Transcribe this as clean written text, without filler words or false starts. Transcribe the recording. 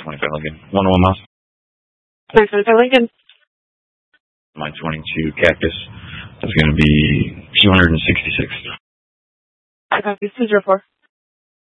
25 Lincoln. 101 miles. 25 Lincoln. My 22 Cactus is going to be 266. Copy, 204.